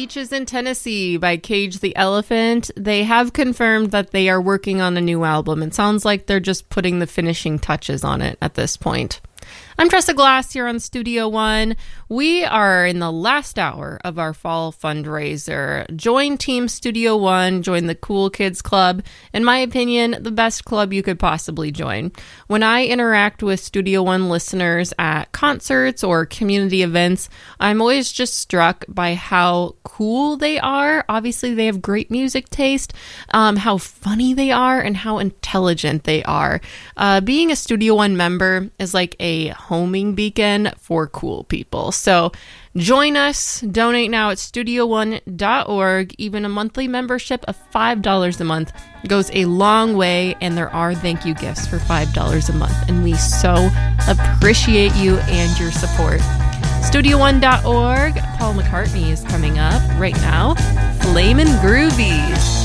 Beaches in Tennessee by Cage the Elephant. They have confirmed that they are working on a new album. It sounds like they're just putting the finishing touches on it at this point. I'm Tressa Glass here on Studio One. We are in the last hour of our fall fundraiser. Join Team Studio One, join the Cool Kids Club. In my opinion, the best club you could possibly join. When I interact with Studio One listeners at concerts or community events, I'm always just struck by how cool they are. Obviously, they have great music taste, how funny they are, and how intelligent they are. Being a Studio One member is like a homing beacon for cool people. So join us, donate now at studio1.org. Even a monthly membership of $5 a month goes a long way, and there are thank you gifts for $5 a month, and we so appreciate you and your support. Studio1.org. Paul McCartney is coming up right now. Flamin' Groovies.